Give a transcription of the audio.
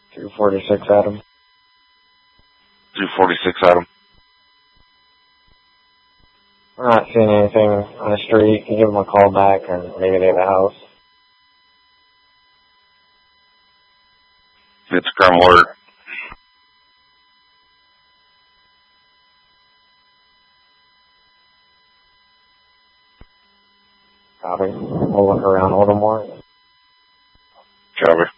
246 Adam. 246 Adam. We're not seeing anything on the street. You can give them a call back and maybe they have a house. It's crime alert. Copy. We'll look around a little more. Copy.